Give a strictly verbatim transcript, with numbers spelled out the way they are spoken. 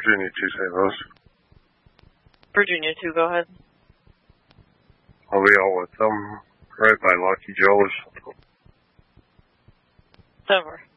Virginia two, Saint Louis. Virginia two, go ahead. I'll be out with them right by Lucky Joe's. Denver.